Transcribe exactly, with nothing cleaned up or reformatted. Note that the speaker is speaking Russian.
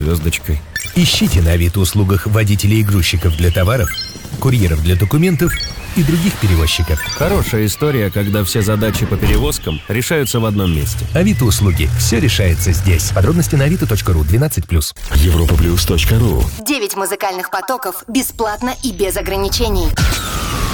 звездочкой. Ищите на Авито-услугах водителей и грузчиков для товаров, курьеров для документов и других перевозчиков. Хорошая история, когда все задачи по перевозкам решаются в одном месте. Авито-услуги. Все решается здесь. Подробности на авито точка ру, двенадцать плюс. европа плюс точка ру. Девять музыкальных потоков бесплатно и без ограничений.